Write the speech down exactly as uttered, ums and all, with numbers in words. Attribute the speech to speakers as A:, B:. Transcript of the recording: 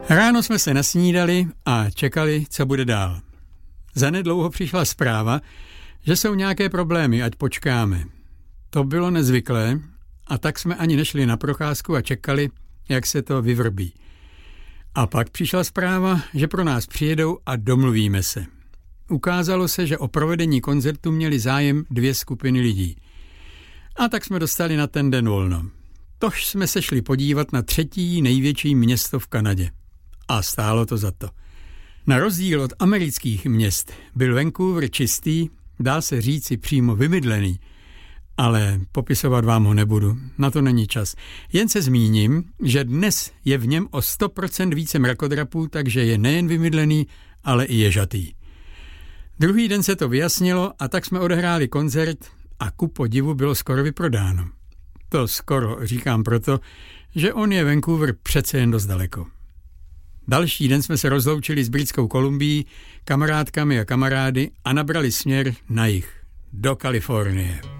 A: Ráno jsme se nasnídali a čekali, co bude dál. Zanedlouho přišla zpráva, že jsou nějaké problémy, ať počkáme. To bylo nezvyklé a tak jsme ani nešli na procházku a čekali, jak se to vyvrbí. A pak přišla zpráva, že pro nás přijedou a domluvíme se. Ukázalo se, že o provedení koncertu měli zájem dvě skupiny lidí. A tak jsme dostali na ten den volno. Tož jsme se šli podívat na třetí největší město v Kanadě. A stálo to za to. Na rozdíl od amerických měst byl Vancouver čistý, dá se říci přímo vymydlený, ale popisovat vám ho nebudu, na to není čas. Jen se zmíním, že dnes je v něm o sto procent více mrakodrapů, takže je nejen vymydlený, ale i ježatý. Druhý den se to vyjasnilo a tak jsme odehráli koncert a ku podivu bylo skoro vyprodáno. To skoro říkám proto, že on je Vancouver přece jen dost daleko. Další den jsme se rozloučili s Britskou Kolumbií, kamarádkami a kamarády a nabrali směr na jih, do Kalifornie.